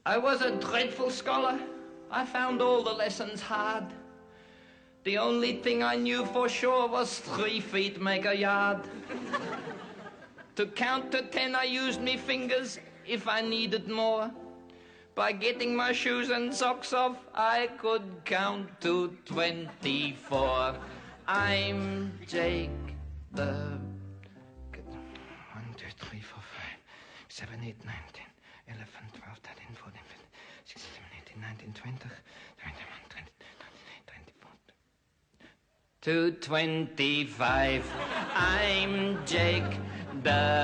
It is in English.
I was a dreadful scholar. I found all the lessons hard. The only thing I knew for sure was 3 feet make a yard. To count to 10 I used me fingers if I needed more. By getting my shoes and socks off, I could count to 24. I'm Jake the... 1, 2, 3, 4, 5, 7, 8, 9, 10, 11, 12, 13, 14, 15, 16, 17, 18, 19, 20, 21, 22, 24. To 25, I'm Jake the...